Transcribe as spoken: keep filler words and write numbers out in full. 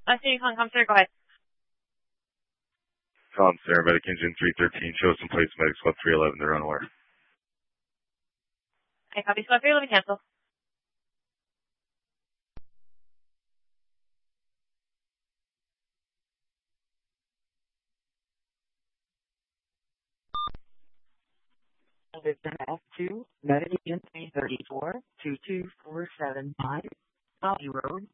I see you calling commissary. Go ahead. Commissary, medic engine three thirteen. Show some place, medic squad three eleven. They're unaware. I copy squad three eleven. Cancel. Victim F two, medic engine three thirty-four, two two four seven five, Bobby Road,